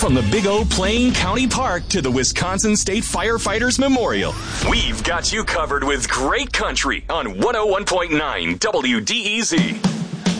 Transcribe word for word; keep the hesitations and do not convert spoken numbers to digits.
From the Big O Plain County Park to the Wisconsin State Firefighters Memorial, we've got you covered with great country on one oh one point nine W D E Z.